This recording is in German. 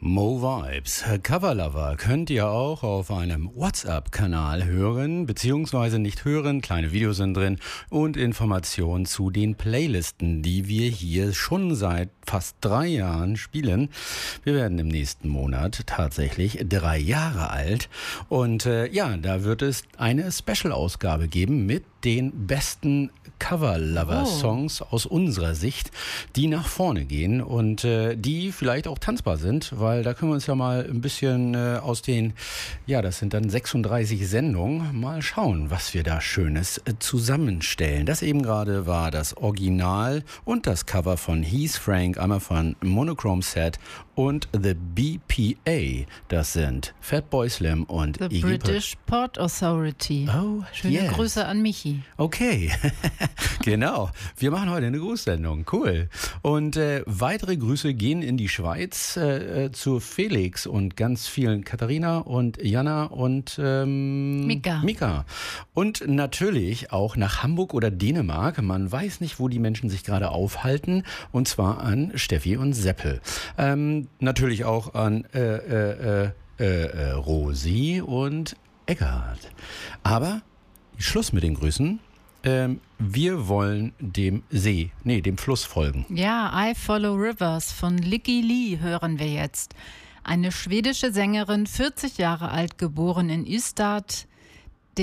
Mo Vibes. Coverlover könnt ihr auch auf einem WhatsApp-Kanal hören, beziehungsweise nicht hören. Kleine Videos sind drin und Informationen zu den Playlisten, die wir hier schon seit fast 3 Jahren spielen. Wir werden im nächsten Monat tatsächlich 3 Jahre alt. Und da wird es eine Special-Ausgabe geben mit den besten Cover-Lover-Songs aus unserer Sicht, die nach vorne gehen und die vielleicht auch tanzbar sind, weil da können wir uns ja mal ein bisschen aus den, das sind dann 36 Sendungen, mal schauen, was wir da Schönes zusammenstellen. Das eben gerade war das Original und das Cover von Heath Frank, einmal von Monochrome Set und The BPA. Das sind Fatboy Slim und The Iggy British Port Authority. Oh, Schöne yes. Grüße an Michi. Okay, genau. Wir machen heute eine Grußsendung. Cool. Und weitere Grüße gehen in die Schweiz zu Felix und ganz vielen Katharina und Jana und Mika. Und natürlich auch nach Hamburg oder Dänemark. Man weiß nicht, wo die Menschen sich gerade aufhalten. Und zwar an Steffi und Seppel. Natürlich auch an Rosi und Eckart. Aber Schluss mit den Grüßen. Wir wollen dem Fluss folgen. Ja, I Follow Rivers von Lykke Li hören wir jetzt. Eine schwedische Sängerin, 40 Jahre alt, geboren in Ystad